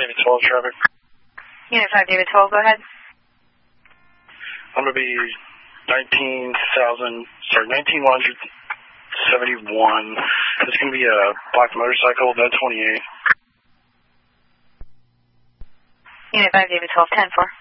David 12 traffic. Unit 5 David 12, go ahead. I'm going to be 19,171. It's going to be a black motorcycle, VED 28. Unit 5 David 12, 10-4.